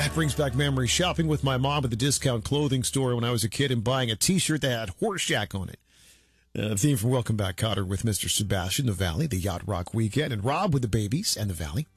That brings back memories. Shopping with my mom at the discount clothing store when I was a kid and buying a T-shirt that had Horse Shack on it. Theme from Welcome Back, Cotter with Mr. Sebastian, The Valley, the Yacht Rock Weekend, and Rob with the babies and The Valley.